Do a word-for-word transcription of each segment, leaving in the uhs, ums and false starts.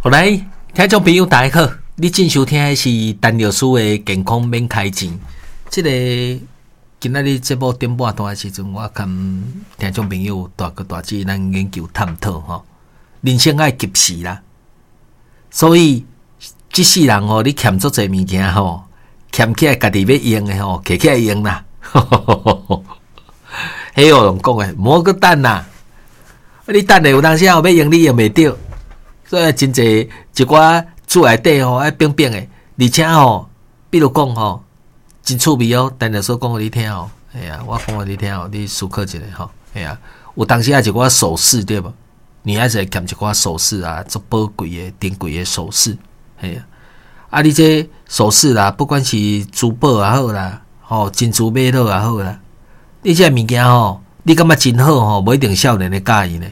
好来，听众朋友大家好，你正收听的是陈老师的健康免开钱。这个今仔日节目点半段的时阵，我跟听众朋友大个大姐咱研究探讨吼，人生爱及时啦，所以这世人吼，你欠足侪物件吼，欠起来家己要用的吼，摕起来用啦。迄有人讲诶，莫个等啦，你等咧有当时候要用你用袂着，所以真侪一寡厝内底吼爱冰冰诶，而且吼，比如讲吼，真趣味哦，等下说讲互你听哦，哎呀，我讲互你听哦，你思考一下吼，哎呀，有当时啊一寡首饰对无？女孩子会欠一寡首饰啊，足宝贵诶、珍贵诶首饰，哎呀，啊你这首饰啦，不管是珠宝也好啦，吼珍珠玛瑙也好啦。你这物件吼，你感觉真好吼，无一定少年的喜意呢。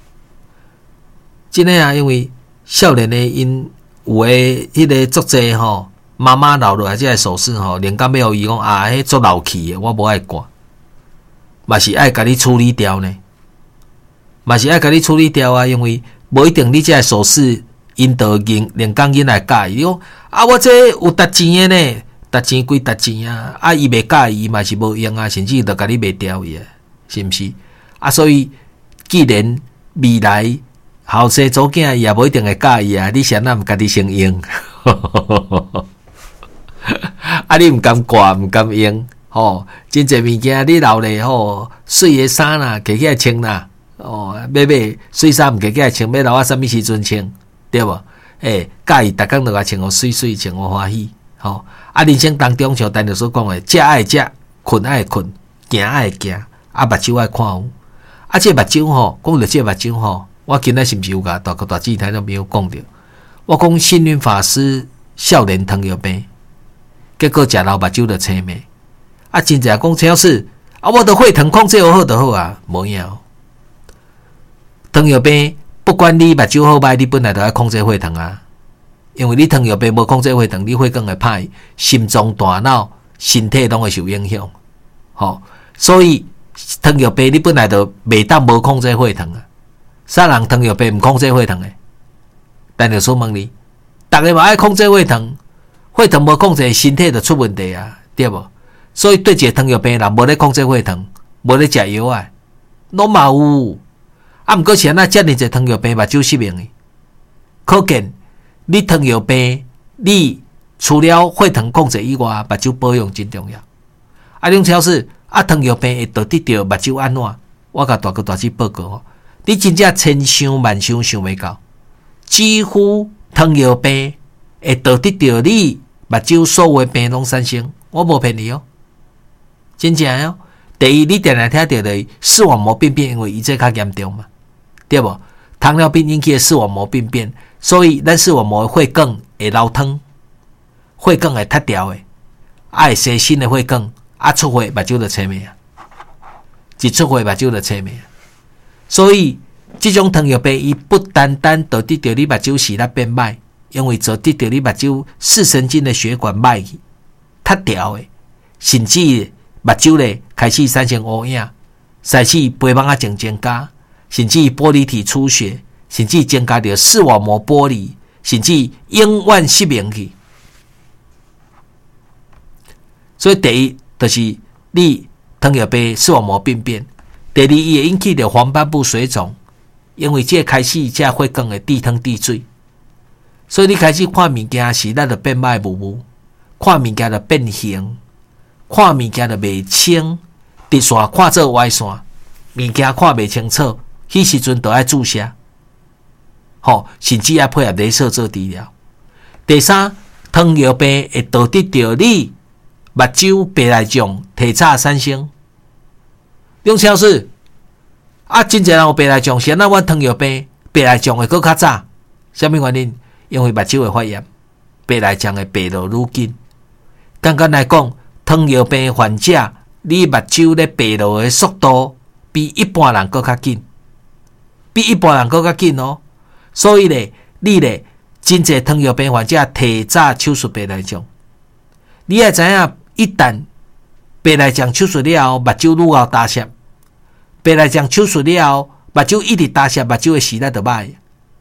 真诶啊，因为少年的因有诶迄个作者吼，妈妈留落来这个首饰吼，连感要伊讲啊，迄足老气的，我无爱挂，嘛是爱甲你处理掉呢，嘛是爱甲你处理掉啊，因为无一定你这个首饰因得人连讲因来喜意，你讲啊，我这有值钱的呢。值钱归值钱啊！啊，伊袂介意，嘛是无用啊，甚至就甲你卖掉伊啊，是毋是？啊，所以既然未来后世祖囝伊也无一定会介意啊，你谁那毋家己先用？啊，你毋甘挂，毋甘用，吼，真侪物件你留咧吼，水诶衫啦，摕起来穿啦，哦，买买水衫毋摕起来穿，要留啊，啥物时阵穿，对无？诶、欸，介意逐工都甲穿互水水，穿互欢喜，吼。啊，人生当中像咱就所讲的，食爱食，困爱困，行爱行，啊，目睭爱看有。啊，这目睭吼，讲到这目睭吼，我今仔是毋是有甲大个大姊听都没有讲着？我讲星云法师少年糖尿病，结果食老目睭就青眉。啊，真正讲陈老师，啊，我都血糖控制好好就好啊，无影。糖尿病不管你目睭好歹，你本来就要控制血糖啊。因为你糖尿病无控制血糖，你血管会歹，心脏、大脑、身体拢会受影响。吼，所以糖尿病你本来就袂当无控制血糖啊。啥人糖尿病毋控制血糖诶？但就所问你，逐个嘛爱控制血糖，血糖无控制，身体就出问题啊，对无？所以对一个糖尿病人无咧控制血糖，无咧食药啊，拢嘛有。啊，毋过是安那遮尔侪糖尿病目睭失明诶，可见。你糖尿病，你除了血糖控制以外，目睭保养真重要。啊，梁超是啊，糖尿病会导致到目睭安怎？我甲大哥大姐报告吼，你真正千想万想想袂到，几乎糖尿病会导致到你目睭所有的病拢产生。我无骗你哦，真正哦。第一，你定定听到的视网膜病变，因为伊这较严重嘛，对无？糖尿病引起的视网膜病变。所以，咱视网膜的血管会流汤，血管会塌掉的，啊会生新的血管，啊出血目睭就青眉啊，一出血目睭就青眉啊。所以，这种糖尿病伊不单单导致到你目睭视力变歹，因为导致到你目睭视神经的血管歹去，塌掉的，甚至目睭咧开始产生乌影，开始白芒啊渐渐加，甚至玻璃体出血。甚至增加着视网膜剥离，甚至永远失明去。所以第一就是你糖尿病视网膜病变，第二伊会引起着黄斑部水肿，因为这开始这血管会滴汤滴水，所以你开始看物件视力就变歹模糊，看物件就变形，看物件就袂清，直线看做歪线，物件看袂清楚，迄时阵就要注射。吼，甚至要配合雷射做治疗。第三，糖尿病会导致到你目睭白内障提早产生。梁超市啊，真侪人有白内障，是安那阮糖尿病白内障会搁较早？什么原因？因为目睭会发炎，白内障会白落愈紧。简单来讲，糖尿病患者，你目睭咧白落的速度比一般人搁较紧，比一般人搁较紧哦。所以咧，你咧真侪糖尿病患者提早手术白内障，你也知影，一旦白内障手术了后，目睭愈后打斜，白内障手术了后，目睭一直打斜，目睭的视力就歹。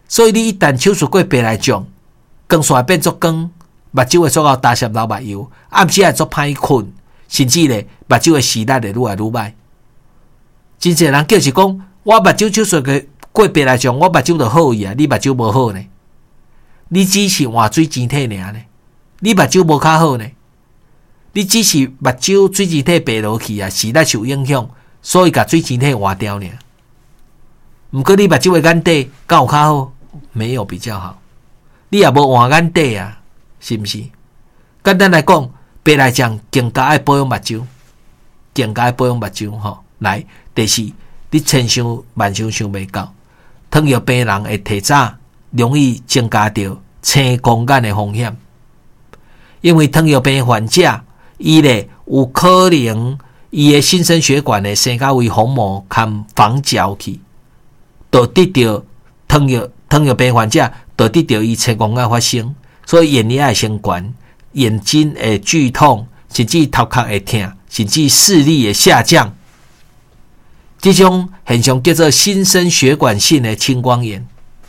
所以你一旦手术过白内障，光线变作光，目睭会做到大闪流目油，暗时会做歹困，甚至咧目睭的视力会愈来愈歹。真侪人叫是讲，我目睭手术过过白内障，我目睭就好去啊，你目睭无好呢？你只是换水晶体尔呢，你目睭无较好呢？你只是目睭水晶体白落去啊，视力受影响，所以甲水晶体换掉呢。毋过你目睭的眼底敢有较好？没有比较好。你也无换眼底啊，是毋是？简单来讲，白内障更加爱保养目睭，更加爱保养目睭吼。来，第四，你千想万想想袂到，糖尿病人会提早容易增加到青光眼的风险，因为糖尿病患者伊咧有可能伊的新生血管咧生甲为虹膜含防胶去，就得到糖尿糖尿病患者就得到伊青光眼发生，所以眼压会升悬，眼睛会剧痛，甚至头壳会痛，甚至视力会下降。这种现象叫做新生血管性的青光眼。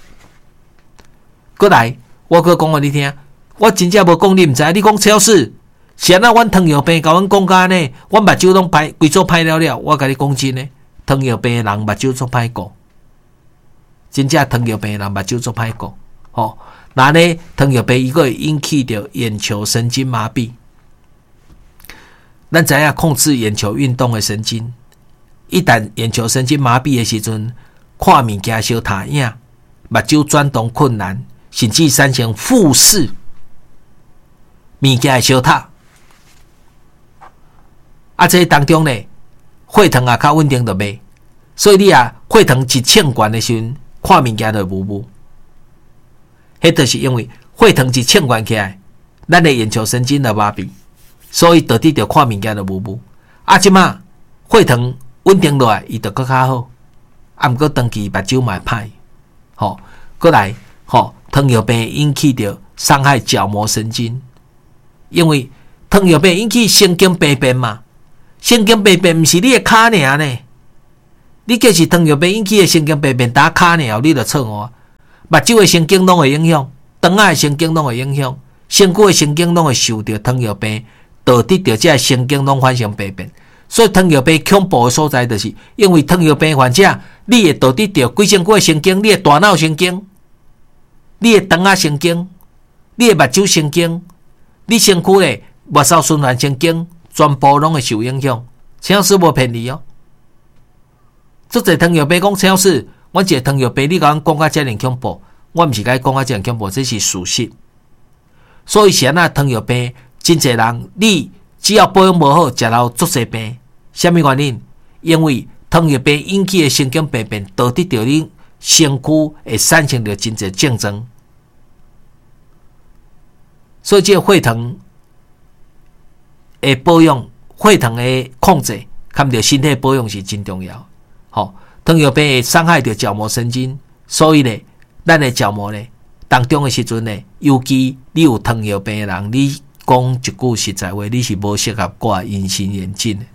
过来，我搁讲互你听，我真正无讲你毋知，你讲超市，是安那阮糖尿病甲阮讲甲呢？阮目睭拢歹规组歹了了，我甲你讲真诶，糖尿病人目睭做歹顾，真正糖尿病人目睭做歹顾。吼，那呢，糖尿病伊个会引起着眼球神经麻痹。咱知影控制眼球运动的神经。一旦眼球神经麻痹的时阵，看物件小塔影，目睭转动困难，甚至产生复视，物件会小塔。啊，这当中呢，血糖也较稳定就袂，所以你啊，血糖一称悬的时阵，看物件就模糊。迄就是因为血糖一称悬起来，咱的眼球神经就麻痹，所以导致着看物件就模糊。啊，即马血糖稳定落来，伊就搁较好。啊，毋过长期目睭嘛会歹。吼，过来，吼，糖尿病引起着伤害角膜神经，因为糖尿病引起神经病变嘛。神经病变毋是你的骹尔呢，你计是糖尿病引起的神经病变打骹尔，你就错误。目睭的神经拢会影响，肠仔的神经拢会影响，身躯的神经拢会受到糖尿病，导致着这神经拢发生病变。所以糖尿病恐怖的所在，就是因为糖尿病患者，你会导致着规身躯的神经，你的大脑神经，你的肠仔神经，你的目睭神经，你身躯的末梢循环神经，全部拢会受影响。陈老师无骗你哦。做者糖尿病讲陈老师，我一个糖尿病，你甲阮讲甲遮尔恐怖，我毋是甲你讲甲遮尔恐怖，这是事实。所以是安那糖尿病，真侪人你只要保养无好，食到足侪病。什么原因？因为糖尿病引起的神经病变，导致着你身躯会产生着真侪症状。所以，这个血糖的保养、血糖的控制，含着身体保养是真重要。好，糖尿病会伤害着角膜神经，所以呢，咱的角膜呢当中的时阵呢，尤其你有糖尿病的人，你讲一句实在话，你是无适合挂隐形眼镜的。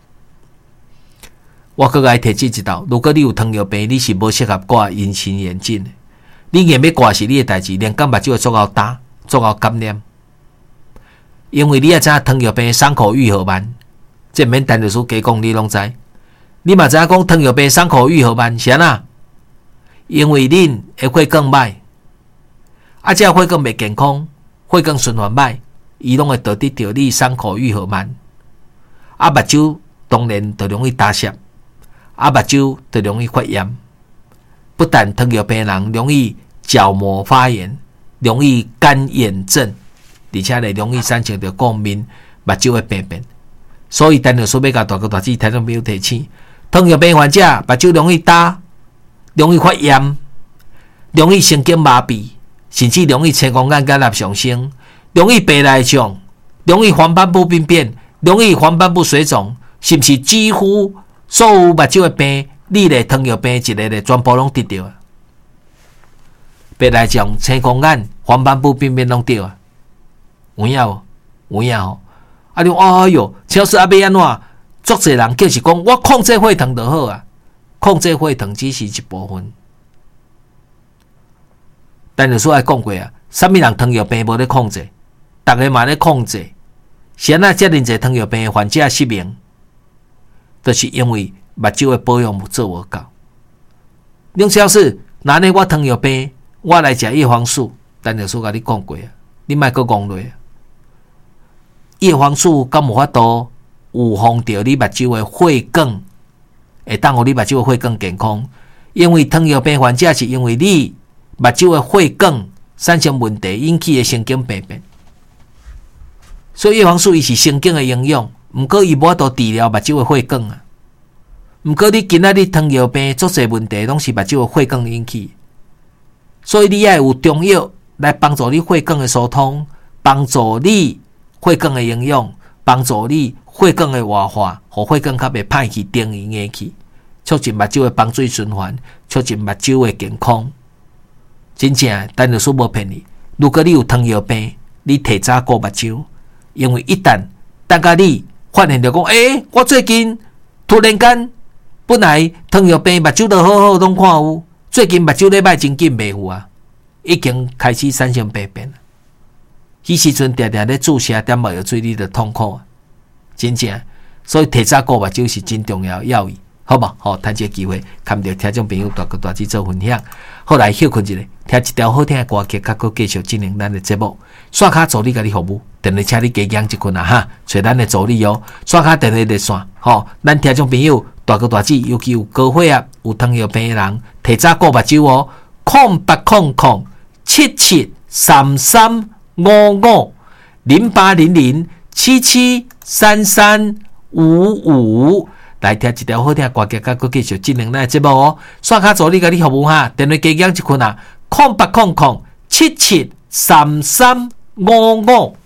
我搁来提醒一道，如果你有糖尿病，你是无适合挂隐形眼镜的。你硬要挂是你的代志，连干目睭会做到干，做到感染。因为你也知影糖尿病伤口愈合慢，这免陈律师加讲，你拢知。你嘛知影讲糖尿病伤口愈合慢是安那？因为恁的血管歹，啊，这血管袂健康，血管循环歹，伊拢会导致着你伤口愈合慢。啊，目睭当然就容易打湿。啊，目睭就容易发炎，不但糖尿病人容易角膜发炎，容易干眼症，而且呢容易产生着过敏、目睭的病变。所以，陈律师要甲大哥大姐听众朋友提醒：糖尿病患者目睭容易打，容易发炎，容易神经麻痹，甚至容易青光眼干染上升，容易白内障，容易黄斑部病变，容易黄斑部水肿，是不是几乎？所有目睭的病，你咧糖尿病一个咧，全部拢得到啊！白内障、青光眼、黄斑部病变拢得啊！有影无？有影吼！啊，你哎哟，超市啊要安怎？足侪人叫是讲，我控制血糖就好啊！控制血糖只是一部分。 陈律师也讲过啊，什么人糖尿病无咧控制，大家嘛咧控制，是安那遮尔济糖尿病的患者失明，就是因为目睭的保养做无够。林小姐，那呢我糖尿病，我来食叶黄素，陈律师甲你讲过啊，你莫阁讲落啊。叶黄素敢有法度预防着你目睭的血管，会当互你目睭的血管健康。因为糖尿病患者是因为你目睭的血管产生问题引起的神经病变，所以叶黄素伊是神经的营养，毋过伊无法度治疗目睭的血管啊。毋过你今仔日糖尿病足侪问题拢是目睭的血管引起，所以你要有中药来帮助你血管的疏通，帮助你血管的营养，帮助你血管的活化，互血管较袂歹去、定硬硬去，促进目睭的帮水循环，促进目睭的健康。真正，陈律师无骗你，如果你有糖尿病，你提早顾目睭，因为一旦等到你发现到讲，诶、欸，我最近突然间本来糖尿病目睭都好好拢看有，最近目睭咧歹真紧袂有啊，已经开始产生病变了。迄时阵常常咧注射点目药水，你就痛苦啊！真正，所以提早顾目睭是真重要的要义，好无？好，趁这个机会，牵着听众朋友大哥大姐做分享。后来休困一下，听一条好听的歌曲，甲佫继续进行咱的节目。刷卡助理甲你服务，等下请你加养一困啊哈，找咱的助理哦。刷卡电话热线，吼，咱听众朋友大哥大姐，尤其有高血压、有糖尿病的人，提早顾目睭哦。空八空空七七三三。五五零八零零七七三三五五，来听一条好听的歌曲，甲佫继续进行咱的节目哦。刷卡助理甲你服务哈，电话加减一困啊，空八空空七七三三五五。